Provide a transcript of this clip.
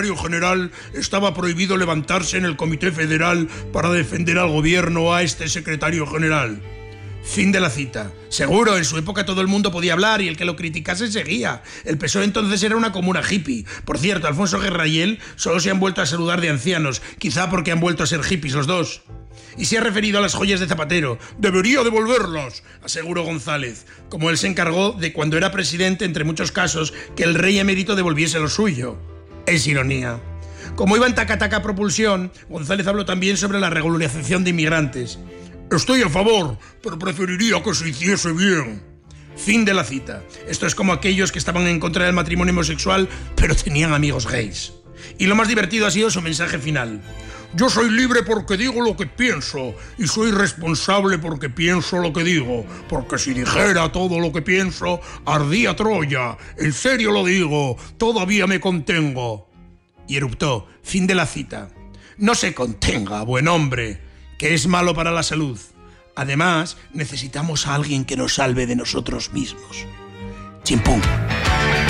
secretario general estaba prohibido levantarse en el Comité Federal para defender al gobierno a este secretario general. Fin de la cita. Seguro, en su época todo el mundo podía hablar y el que lo criticase seguía. El PSOE entonces era una comuna hippie. Por cierto, Alfonso Guerra y él solo se han vuelto a saludar de ancianos, quizá porque han vuelto a ser hippies los dos. Y se ha referido a las joyas de Zapatero. «Debería devolverlas», aseguró González, como él se encargó de, cuando era presidente, entre muchos casos, que el rey emérito devolviese lo suyo. Es ironía. Como iba en taca-taca propulsión, González habló también sobre la regularización de inmigrantes. «Estoy a favor, pero preferiría que se hiciese bien». Fin de la cita. Esto es como aquellos que estaban en contra del matrimonio homosexual, pero tenían amigos gays. Y lo más divertido ha sido su mensaje final. «Yo soy libre porque digo lo que pienso, y soy responsable porque pienso lo que digo, porque si dijera todo lo que pienso, ardía Troya. En serio lo digo, todavía me contengo». Y eruptó. Fin de la cita. No se contenga, buen hombre, que es malo para la salud. Además, necesitamos a alguien que nos salve de nosotros mismos. Chimpún.